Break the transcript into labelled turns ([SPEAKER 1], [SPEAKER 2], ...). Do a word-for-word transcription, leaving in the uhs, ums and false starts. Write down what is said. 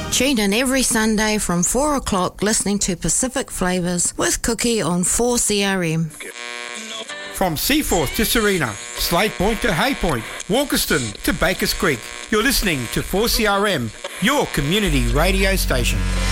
[SPEAKER 1] Tune in every Sunday from four o'clock listening to Pacific Flavours with Cookie on four C R M.
[SPEAKER 2] From Seaforth to Serena, Slade Point to Hay Point, Walkerston to Bakers Creek, you're listening to four C R M, your community radio station.